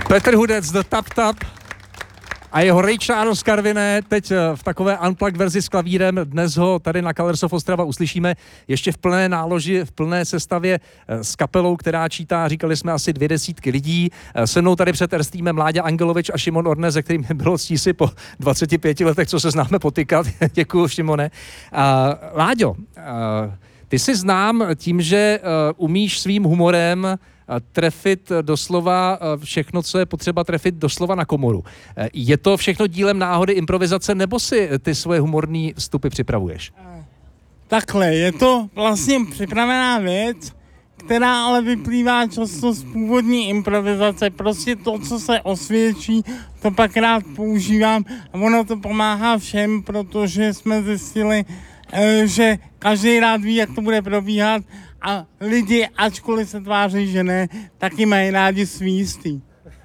Petr Hudec, The Tap Tap a jeho Rejčáno z Karviné, teď v takové unplugged verzi s klavírem. Dnes ho tady na Colors of Ostrava uslyšíme ještě v plné náloži, v plné sestavě s kapelou, která čítá, říkali jsme, asi 200 lidí. Se mnou tady před Airstreamem Láďa Angelovič a Šimon Orne, se kterým bylo ctí si po 25 letech, co se známe, potykat. Děkuju, Šimone. Láďo, ty jsi znám tím, že umíš svým humorem trefit doslova všechno, co je potřeba trefit doslova na komoru. Je to všechno dílem náhody, improvizace, nebo si ty svoje humorní vstupy připravuješ? Takhle, je to vlastně připravená věc, která ale vyplývá často z původní improvizace. Prostě to, co se osvědčí, to pak rád používám a ono to pomáhá všem, protože jsme zjistili, že každý rád ví, jak to bude probíhat a lidi, ačkoliv se tváří, že ne, taky mají rádi svý jistý.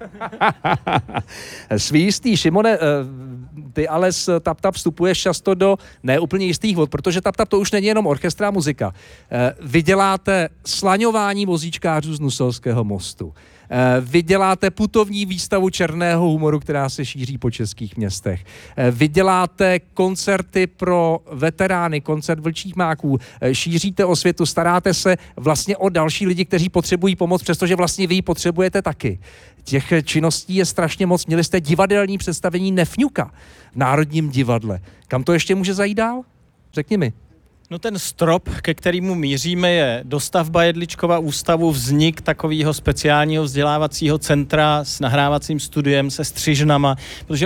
Svý jistý. Šimone, ty ale s Tap Tap vstupuješ často do neúplně jistých vod, protože Tap Tap to už není jenom orchestrá muzika. Vy děláte slaňování vozíčkářů z Nuselského mostu. Vy děláte putovní výstavu černého humoru, která se šíří po českých městech. Vy děláte koncerty pro veterány, koncert Vlčích máků, šíříte osvětu, staráte se vlastně o další lidi, kteří potřebují pomoc, přestože vlastně vy ji potřebujete taky. Těch činností je strašně moc. Měli jste divadelní představení Nefňuka v Národním divadle. Kam to ještě může zajít dál? Řekni mi. No ten strop, ke kterému míříme, je dostavba Jedličkova ústavu, vznik takového speciálního vzdělávacího centra s nahrávacím studiem, se střižnama, protože